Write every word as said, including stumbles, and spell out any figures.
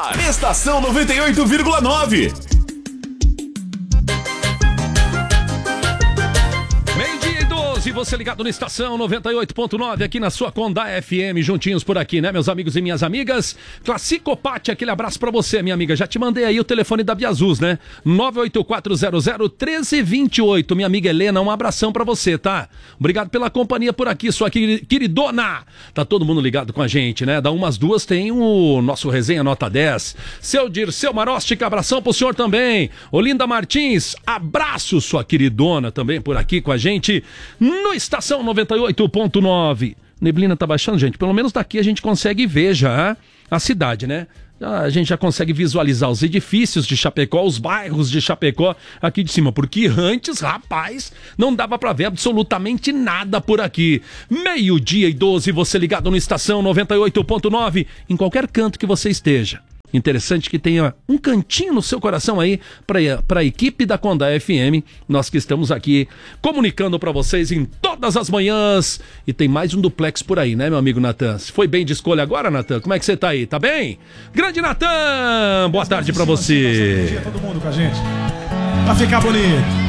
ar. Estação noventa e oito vírgula nove. Meio-dia e doze, você ligado na Estação noventa e oito ponto nove, aqui na sua Condá F M, juntinhos por aqui, né, meus amigos e minhas amigas? Classicopate, aquele abraço pra você, minha amiga. Já te mandei aí o telefone da Viazus, né? nove oito quatro zero zero um três dois oito. Minha amiga Helena, um abração pra você, tá? Obrigado pela companhia por aqui, sua queridona. Tá todo mundo ligado com a gente, né? Da umas duas tem o nosso Resenha Nota dez. Seu Dirceu Marostica, abração pro senhor também. Olinda Martins, abraço, sua queridona, também por aqui com a gente no Estação noventa e oito ponto nove. Neblina tá baixando, gente? Pelo menos daqui a gente consegue ver já a cidade, né? A gente já consegue visualizar os edifícios de Chapecó, os bairros de Chapecó aqui de cima, porque antes, rapaz, não dava pra ver absolutamente nada por aqui. Meio-dia e doze, você ligado no Estação noventa e oito ponto nove, em qualquer canto que você esteja. Interessante que tenha um cantinho no seu coração aí para a equipe da Condá F M, nós que estamos aqui comunicando para vocês em todas as manhãs. E tem mais um duplex por aí, né, meu amigo Natan? Foi bem de escolha agora, Natan? Como é que você tá aí? Tá bem? Grande Natan! Boa tarde para você. Todo mundo com a gente. Pra ficar bonito.